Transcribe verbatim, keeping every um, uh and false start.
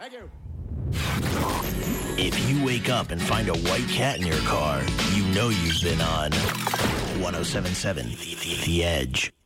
Thank you. If you wake up and find a white cat in your car, you know you've been on one oh seven point seven The Edge.